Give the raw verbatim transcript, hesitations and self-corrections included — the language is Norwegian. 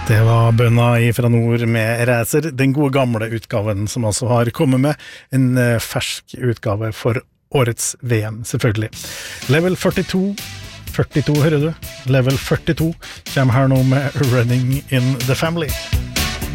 Det var bønna fra nord med Racer, den gode gamle utgaven som altså har kommet med en fersk utgave for årets V M, selvfølgelig. Level førtito, førtito hører du, Level førtito kommer her nå med Running in the Family.